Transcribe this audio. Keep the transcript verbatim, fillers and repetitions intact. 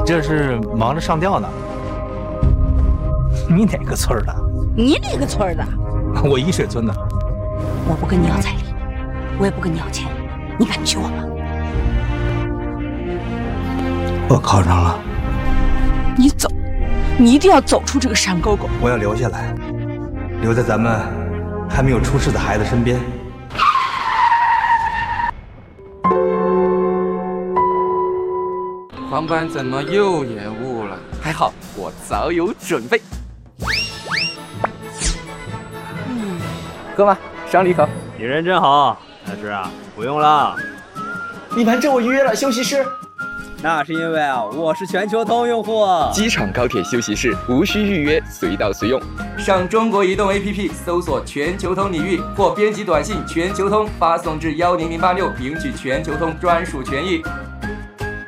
这是忙着上吊呢？你哪个村的？ 你哪个村的？ 我沂水村的。 我不跟你要彩礼，我也不跟你要钱，你敢娶我吗？ 我考上了。 你走，你一定要走出这个山沟沟。 我要留下来，留在咱们还没有出世的孩子身边。 黄班怎么又延误了？还好我早有准备。嗯，喝吧，赏你一口。 你人真好，但是啊，不用了。 你瞒着我预约了休息室。 那是因为啊，我是全球通用户。 机场高铁休息室无需预约，随到随用。上中国移动 A P P 搜索全球通领域，或编辑短信全球通发送至幺零零八六，领取全球通专属权益。